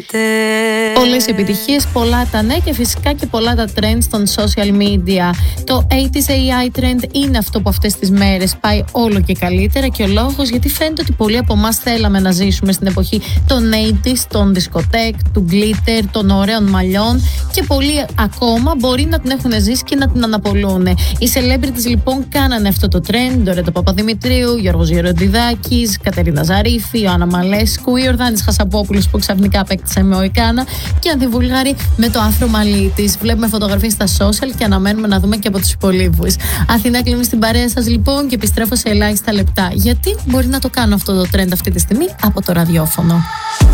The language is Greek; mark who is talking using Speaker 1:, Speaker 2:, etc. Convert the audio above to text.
Speaker 1: Πολλές επιτυχίες, πολλά τα ναι και φυσικά και πολλά τα trends των social media. Το 80s AI trend είναι αυτό που αυτές τις μέρες πάει όλο και καλύτερα, και ο λόγος γιατί φαίνεται ότι πολλοί από εμάς θέλαμε να ζήσουμε στην εποχή των 80s, των δισκοτέκ, του glitter, των ωραίων μαλλιών, και πολλοί ακόμα μπορεί να την έχουν ζήσει και να την αναπολούν. Οι celebrities λοιπόν κάνανε αυτό το trend. Ντορέτα Παπαδημητρίου, Γιώργος Γεροντιδάκης, Κατερίνα Ζαρίφη, Ιωάννα Μαλέσκου, Ιορδάνης Χασαπόπουλος που ξαφνικά απέκτησε με Οϊκάνα, και Αντιβούλγαρη με το άφρο μαλλί της. Βλέπουμε φωτογραφίες στα social και αναμένουμε να δούμε και από τους υπολείπους. Αθηνά, κλείνουμε στην παρέα σας λοιπόν και επιστρέφω σε ελάχιστα λεπτά. Γιατί μπορεί να το κάνω αυτό το trend αυτή τη στιγμή από το ραδιόφωνο.